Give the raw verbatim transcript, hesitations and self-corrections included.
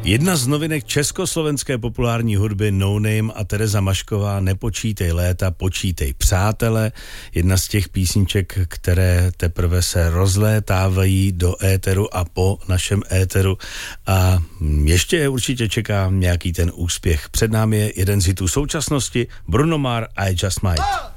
Jedna z novinek československé populární hudby No Name a Tereza Mašková Nepočítej léta, počítej přátele. Jedna z těch písniček, které teprve se rozlétávají do éteru a po našem éteru. A ještě určitě čeká nějaký ten úspěch. Před námi je jeden z hitů současnosti, Bruno Mars, I Just Might.